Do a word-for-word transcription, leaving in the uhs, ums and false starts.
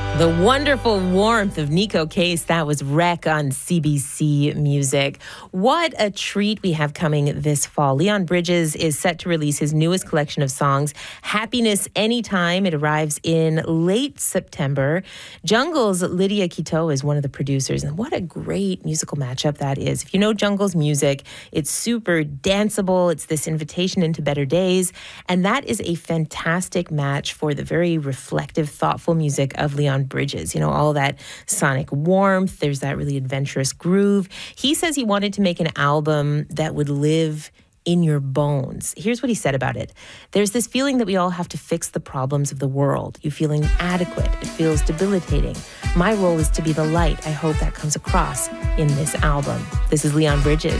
The wonderful warmth of Nico Case. That was Wreck on C B C Music. What a treat we have coming this fall. Leon Bridges is set to release his newest collection of songs, Happiness Anytime. It arrives in late September. Jungle's Lydia Quito is one of the producers, and what a great musical matchup that is. If you know Jungle's music, it's super danceable. It's this invitation into better days, and that is a fantastic match for the very reflective, thoughtful music of Leon Bridges. You know, all that sonic warmth. There's that really adventurous groove. He says he wanted to make an album that would live in your bones. Here's what he said about it. There's this feeling that we all have to fix the problems of the world. You feel inadequate. It feels debilitating. My role is to be the light. I hope that comes across in this album. This is Leon Bridges.